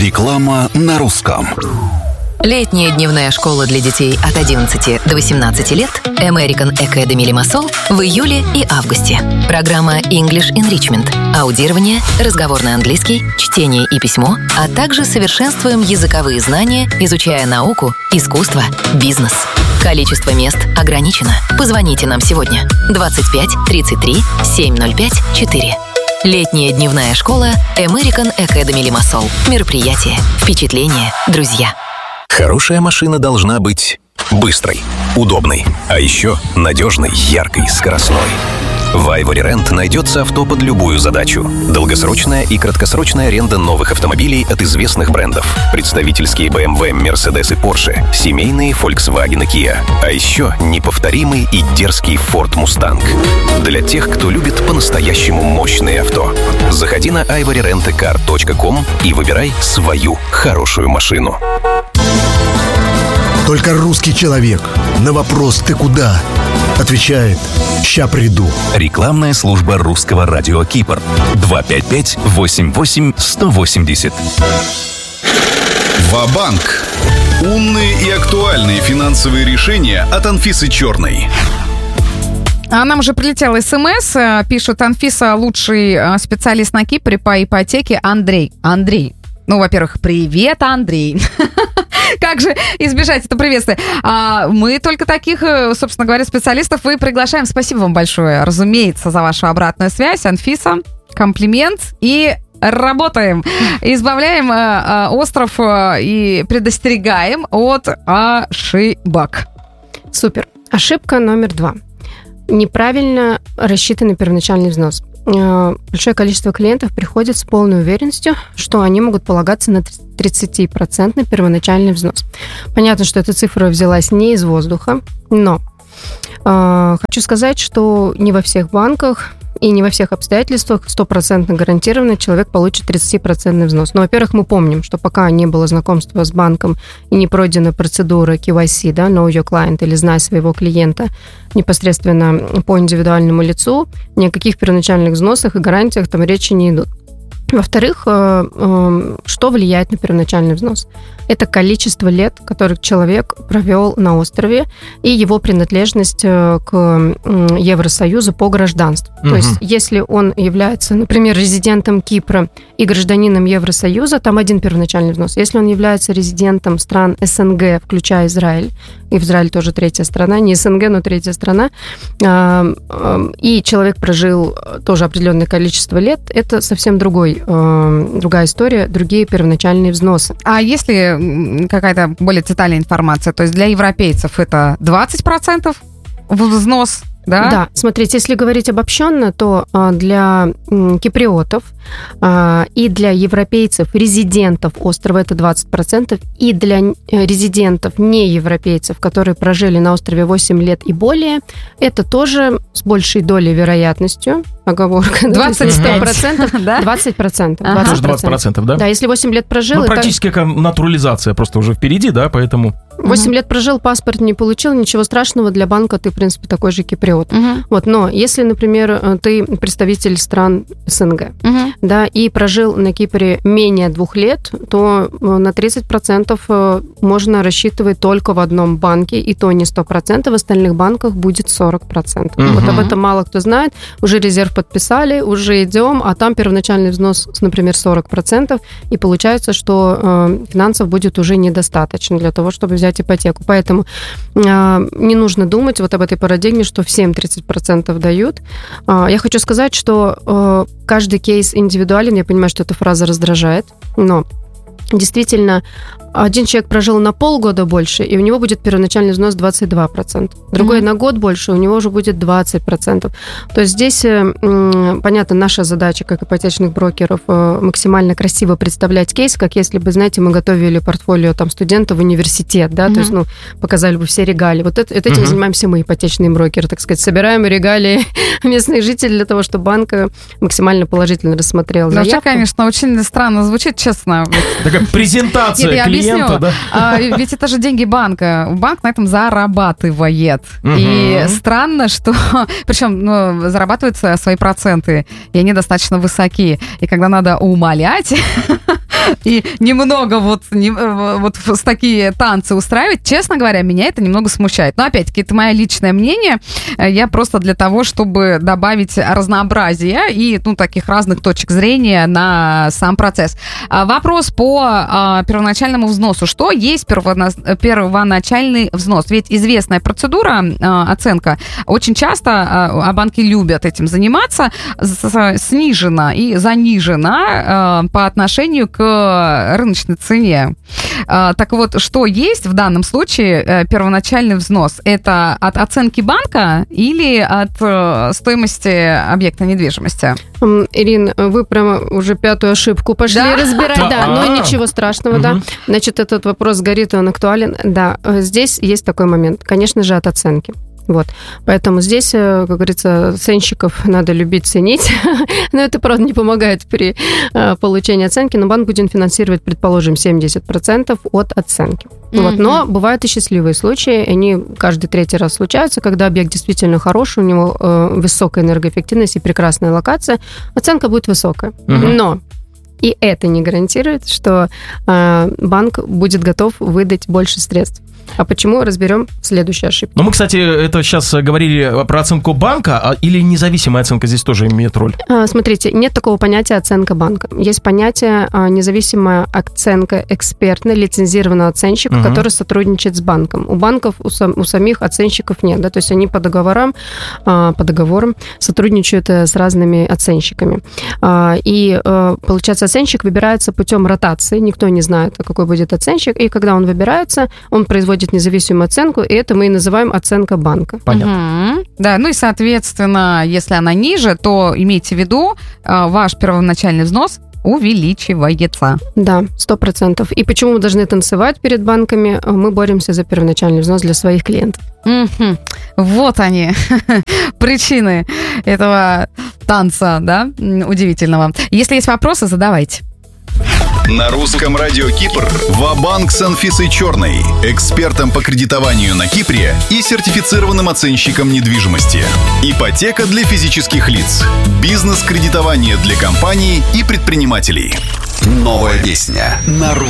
Реклама на русском. Летняя дневная школа для детей от 11 до 18 лет American Academy Limassol в июле и августе. Программа English Enrichment, аудирование, разговорный английский, чтение и письмо, а также совершенствуем языковые знания, изучая науку, искусство, бизнес. Количество мест ограничено. Позвоните нам сегодня 25 33 705 4. Летняя дневная школа American Academy Limassol. Мероприятие, впечатления, друзья. Хорошая машина должна быть быстрой, удобной, а еще надежной, яркой, скоростной. В Ivory Rent найдется авто под любую задачу. Долгосрочная и краткосрочная аренда новых автомобилей от известных брендов. Представительские BMW, Mercedes и Porsche. Семейные Volkswagen и Kia. А еще неповторимый и дерзкий Ford Mustang. Для тех, кто любит по-настоящему мощные авто. Заходи на ivoryrentcar.com и выбирай свою хорошую машину. Только русский человек на вопрос «Ты куда?» отвечает «Ща приду». Рекламная служба русского радио Кипр. 255-88-180. Ва-банк. Умные и актуальные финансовые решения от Анфисы Черной. А нам уже прилетел СМС. Пишут: Анфиса, лучший специалист на Кипре по ипотеке Андрей. Ну, во-первых, привет, Андрей. Как же избежать это приветствие? Мы только таких, собственно говоря, специалистов и приглашаем. Спасибо вам большое, разумеется, за вашу обратную связь. Анфиса, комплимент. И работаем. Избавляем остров и предостерегаем от ошибок. Супер. Ошибка номер 2. Неправильно рассчитанный первоначальный взнос. Большое количество клиентов приходит с полной уверенностью, что они могут полагаться на 30% первоначальный взнос. Понятно, что эта цифра взялась не из воздуха, но хочу сказать, что не во всех банках и не во всех обстоятельствах 100% гарантированно человек получит 30% взнос. Но, во-первых, мы помним, что пока не было знакомства с банком и не пройдена процедура KYC, да, Know Your Client, или знай своего клиента непосредственно по индивидуальному лицу, ни о каких первоначальных взносах и гарантиях там речи не идут. Во-вторых, что влияет на первоначальный взнос? Это количество лет, которые человек провел на острове, и его принадлежность к Евросоюзу по гражданству. То есть, если он является, например, резидентом Кипра и гражданином Евросоюза, там один первоначальный взнос. Если он является резидентом стран СНГ, включая Израиль, и в Израиле тоже третья страна, не СНГ, но третья страна, и человек прожил тоже определенное количество лет, это совсем другая история, другие первоначальные взносы. А если какая-то более детальная информация, то есть для европейцев это 20% взнос, да? Да, смотрите, если говорить обобщенно, то для киприотов и для европейцев, резидентов острова, это 20%, и для резидентов неевропейцев, которые прожили на острове 8 лет и более, это тоже с большей долей вероятностью, оговорка, 20%, да? 20%. Тоже 20%, да? Да, если 8 лет прожил... Ну, практически как натурализация просто уже впереди, да, поэтому... 8 лет прожил, паспорт не получил, ничего страшного, для банка ты, в принципе, такой же киприот. Вот, но если, например, ты представитель стран СНГ, да, и прожил на Кипре менее 2 лет, то на 30% можно рассчитывать только в одном банке, и то не 100%, в остальных банках будет 40%. Вот об этом мало кто знает, уже резерв подписали, уже идем, а там первоначальный взнос, например, 40%, и получается, что финансов будет уже недостаточно для того, чтобы взять ипотеку. Поэтому не нужно думать вот об этой парадигме, что всем 30% дают. Я хочу сказать, что каждый кейс индивидуален. Я понимаю, что эта фраза раздражает, но действительно, один человек прожил на полгода больше, и у него будет первоначальный взнос 22%. Другой на год больше, у него уже будет 20%. То есть здесь, понятно, наша задача, как ипотечных брокеров, максимально красиво представлять кейс, как если бы, знаете, мы готовили портфолио там студента в университет, да, то есть, показали бы все регалии. Вот этим занимаемся мы, ипотечные брокеры, так сказать, собираем регалии местных жителей для того, чтобы банк максимально положительно рассмотрел заявку. Вообще, конечно, очень странно звучит, честно. Такая презентация клиента. Да? Ведь это же деньги банка. Банк на этом зарабатывает. И странно, что... Причем зарабатывают свои проценты, и они достаточно высоки. И когда надо умолять и немного вот такие танцы устраивать, честно говоря, меня это немного смущает. Но, опять-таки, это мое личное мнение. Я просто для того, чтобы добавить разнообразия и, таких разных точек зрения на сам процесс. Вопрос по первоначальному взносу. Что есть первоначальный взнос? Ведь известная процедура, оценка, очень часто банки любят этим заниматься, снижена и занижена по отношению к рыночной цене. Так вот, что есть в данном случае первоначальный взнос? Это от оценки банка или от стоимости объекта недвижимости? Ирин, вы прямо уже 5-ю ошибку пошли разбирать. Да, но ничего страшного, да. Значит, этот вопрос горит, он актуален. Да, здесь есть такой момент. Конечно же, от оценки. Вот. Поэтому здесь, как говорится, оценщиков надо любить, ценить. Но это, правда, не помогает при получении оценки. Но банк будет финансировать, предположим, 70% от оценки. Вот. Но бывают и счастливые случаи. Они каждый 3-й раз случаются, когда объект действительно хороший, у него высокая энергоэффективность и прекрасная локация. Оценка будет высокая. Но и это не гарантирует, что банк будет готов выдать больше средств. А почему, разберем следующую ошибку. Ну, мы, кстати, это сейчас говорили про оценку банка, или независимая оценка здесь тоже имеет роль? Смотрите, нет такого понятия оценка банка. Есть понятие независимая оценка экспертной, лицензированного оценщика, который сотрудничает с банком. У банков, у самих оценщиков нет, да, то есть они по договорам сотрудничают с разными оценщиками. И, получается, оценщик выбирается путем ротации, никто не знает, какой будет оценщик, и когда он выбирается, он производит независимую оценку, и это мы и называем оценка банка. Понятно. Да, ну и, соответственно, если она ниже, то имейте в виду, ваш первоначальный взнос увеличивается. Да, 100%. И почему мы должны танцевать перед банками? Мы боремся за первоначальный взнос для своих клиентов. Вот они, причины этого танца, да, удивительного. Если есть вопросы, задавайте. На русском радио Кипр «Ва-банк» с Анфисой Черной, экспертом по кредитованию на Кипре и сертифицированным оценщиком недвижимости. Ипотека для физических лиц, бизнес-кредитование для компаний и предпринимателей. Новая песня на русском.